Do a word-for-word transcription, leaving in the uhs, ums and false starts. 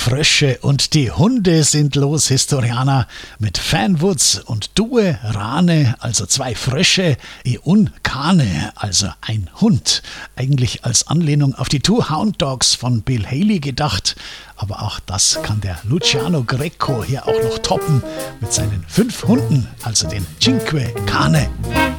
Frösche und die Hunde sind los, Historianer, mit Fanwoods und Due Rane, also zwei Frösche, e un Cane, also ein Hund. Eigentlich als Anlehnung auf die Two Hound Dogs von Bill Haley gedacht, aber auch das kann der Luciano Greco hier auch noch toppen mit seinen fünf Hunden, also den Cinque Cane.